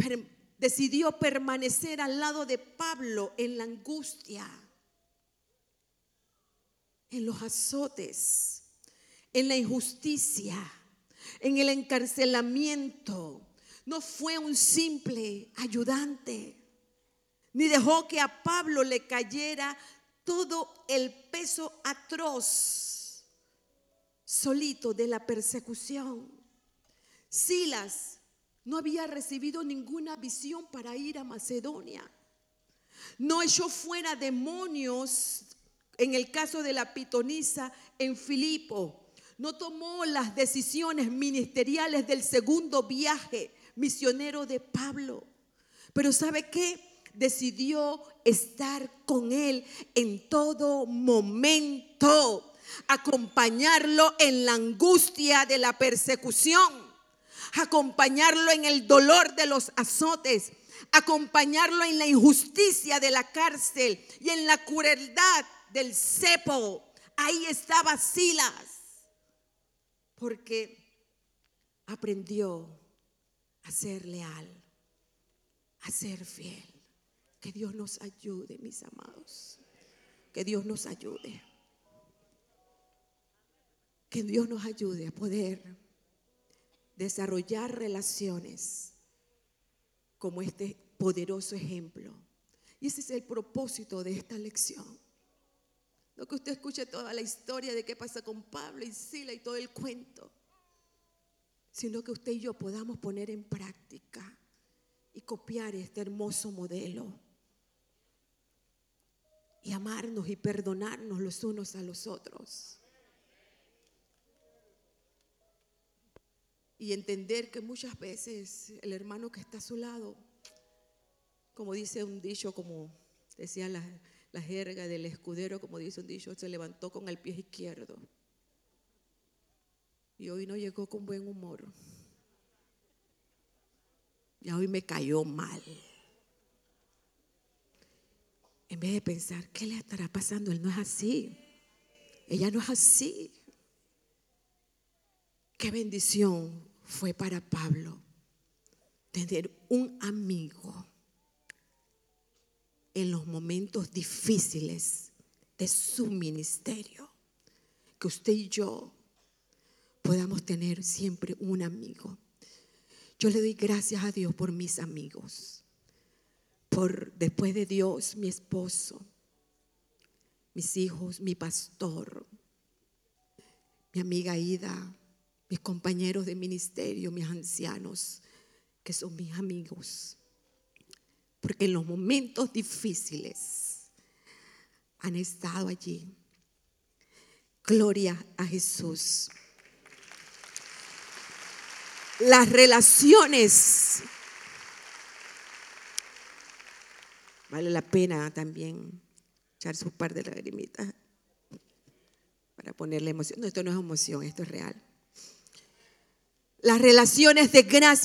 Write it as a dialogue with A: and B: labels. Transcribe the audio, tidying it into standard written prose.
A: decidió permanecer al lado de Pablo en la angustia, en los azotes, en la injusticia, en el encarcelamiento. No fue un simple ayudante, ni dejó que a Pablo le cayera todo el peso atroz solito de la persecución. Silas no había recibido ninguna visión para ir a Macedonia. No echó fuera demonios en el caso de la pitonisa en Filipo. No tomó las decisiones ministeriales del segundo viaje misionero de Pablo. Pero ¿sabe qué? Decidió estar con él en todo momento, acompañarlo en la angustia de la persecución, acompañarlo en el dolor de los azotes, acompañarlo en la injusticia de la cárcel y en la crueldad del cepo. Ahí estaba Silas, porque aprendió a ser leal, a ser fiel. Que Dios nos ayude, mis amados. Que Dios nos ayude. Que Dios nos ayude a poder desarrollar relaciones como este poderoso ejemplo. Y ese es el propósito de esta lección. No que usted escuche toda la historia de qué pasa con Pablo y Silas y todo el cuento, sino que usted y yo podamos poner en práctica y copiar este hermoso modelo y amarnos y perdonarnos los unos a los otros. Y entender que muchas veces el hermano que está a su lado, como dice un dicho, como decía la jerga del escudero, como dice un dicho, se levantó con el pie izquierdo y hoy no llegó con buen humor. Y hoy me cayó mal. En vez de pensar, ¿qué le estará pasando? Él no es así. Ella no es así. Qué bendición fue para Pablo tener un amigo en los momentos difíciles de su ministerio. Que usted y yo podamos tener siempre un amigo. Yo le doy gracias a Dios por mis amigos, por después de Dios mi esposo, mis hijos, mi pastor, mi amiga Ida, mis compañeros de ministerio, mis ancianos, que son mis amigos, porque en los momentos difíciles han estado allí. Gloria a Jesús. Las relaciones, vale la pena también echar su par de lagrimitas para ponerle emoción. No, esto no es emoción, esto es real. Las relaciones de gracia